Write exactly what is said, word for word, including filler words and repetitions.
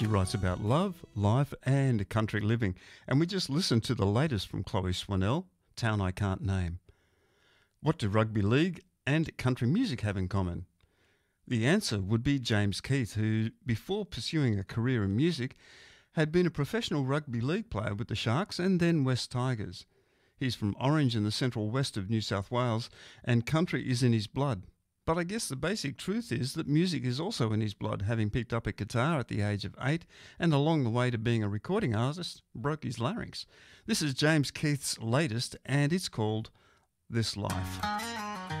She writes about love, life and country living. And we just listened to the latest from Chloe Swanell, Town I Can't Name. What do rugby league and country music have in common? The answer would be James Keith, who, before pursuing a career in music, had been a professional rugby league player with the Sharks and then West Tigers. He's from Orange in the central west of New South Wales, and country is in his blood. But I guess the basic truth is that music is also in his blood, having picked up a guitar at the age of eight and along the way to being a recording artist, broke his larynx. This is James Keith's latest, and it's called This Life.